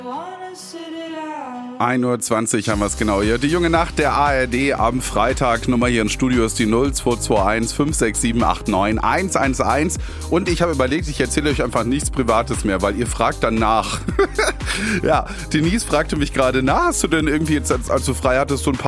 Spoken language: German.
1:20 Uhr haben wir es genau hier. Die junge Nacht der ARD am Freitag. Nummer hier im Studio ist die 0221 567 89 111. Und ich habe überlegt, ich erzähle euch einfach nichts Privates mehr, weil ihr fragt dann nach. Ja, Denise fragte mich gerade, hast du denn irgendwie jetzt, als du frei hattest, so ein paar